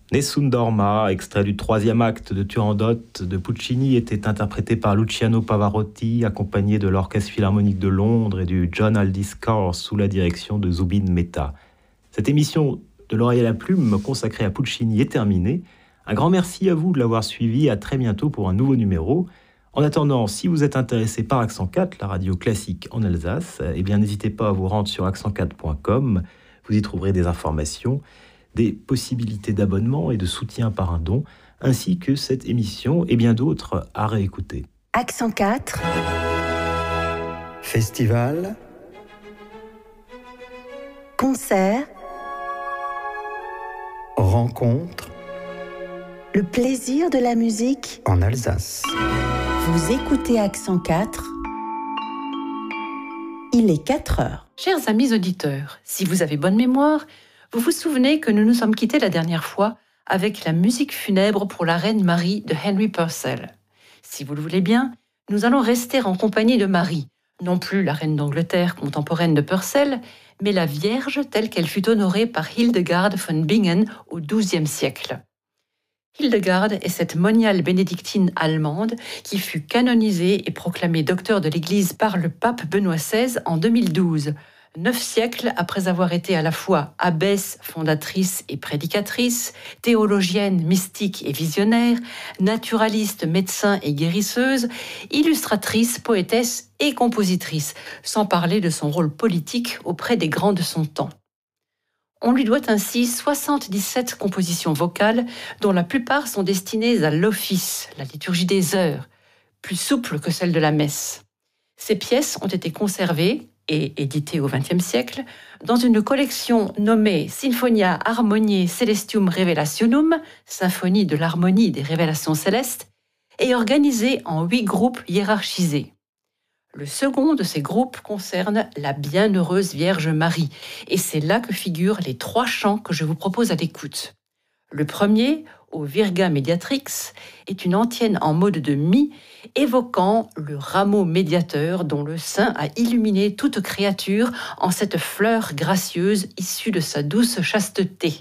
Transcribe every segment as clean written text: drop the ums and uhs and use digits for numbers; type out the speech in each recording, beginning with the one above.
Nessun Dorma, extrait du troisième acte de Turandot de Puccini, était interprété par Luciano Pavarotti, accompagné de l'Orchestre Philharmonique de Londres et du John Aldis Corps sous la direction de Zubin Mehta. Cette émission de l'Oreille à la Plume consacrée à Puccini est terminée. Un grand merci à vous de l'avoir suivi. À très bientôt pour un nouveau numéro. En attendant, si vous êtes intéressé par Accent 4, la radio classique en Alsace, eh bien n'hésitez pas à vous rendre sur accent4.com. Vous y trouverez des informations, des possibilités d'abonnement et de soutien par un don, ainsi que cette émission et bien d'autres à réécouter. Accent 4. Festival. Concert. Rencontre. Le plaisir de la musique en Alsace. Vous écoutez Accent 4. Il est 4 heures. Chers amis auditeurs, si vous avez bonne mémoire, vous vous souvenez que nous nous sommes quittés la dernière fois avec la musique funèbre pour la reine Marie de Henry Purcell. Si vous le voulez bien, nous allons rester en compagnie de Marie, non plus la reine d'Angleterre contemporaine de Purcell, mais la Vierge telle qu'elle fut honorée par Hildegard von Bingen au XIIe siècle. Hildegard est cette moniale bénédictine allemande qui fut canonisée et proclamée docteur de l'Église par le pape Benoît XVI en 2012, 9 siècles après avoir été à la fois abbesse, fondatrice et prédicatrice, théologienne, mystique et visionnaire, naturaliste, médecin et guérisseuse, illustratrice, poétesse et compositrice, sans parler de son rôle politique auprès des grands de son temps. On lui doit ainsi 77 compositions vocales, dont la plupart sont destinées à l'office, la liturgie des heures, plus souple que celle de la messe. Ces pièces ont été conservées et éditées au XXe siècle dans une collection nommée Sinfonia Harmoniae Celestium Revelationum, symphonie de l'harmonie des révélations célestes, et organisée en 8 groupes hiérarchisés. Le second de ces groupes concerne la Bienheureuse Vierge Marie, et c'est là que figurent les 3 chants que je vous propose à l'écoute. Le premier, au Virga Mediatrix, est une antienne en mode de mi, évoquant le rameau médiateur dont le Saint a illuminé toute créature en cette fleur gracieuse issue de sa douce chasteté.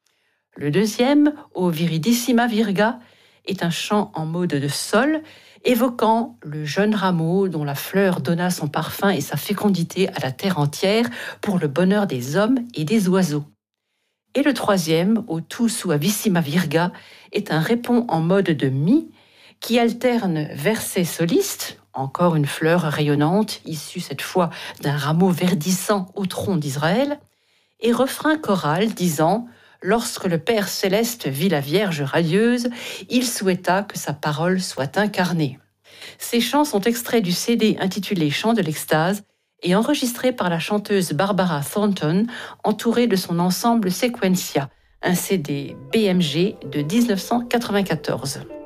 Le deuxième, au Viridissima Virga, est un chant en mode de sol, évoquant le jeune rameau dont la fleur donna son parfum et sa fécondité à la terre entière pour le bonheur des hommes et des oiseaux. Et le troisième, au Tu Suavissima Virga, est un répond en mode de mi qui alterne versets solistes, encore une fleur rayonnante issue cette fois d'un rameau verdissant au tronc d'Israël, et refrain choral disant « Lorsque le Père céleste vit la Vierge radieuse, il souhaita que sa parole soit incarnée. » Ces chants sont extraits du CD intitulé « Chants de l'extase » et enregistrés par la chanteuse Barbara Thornton, entourée de son ensemble Sequentia, un CD BMG de 1994.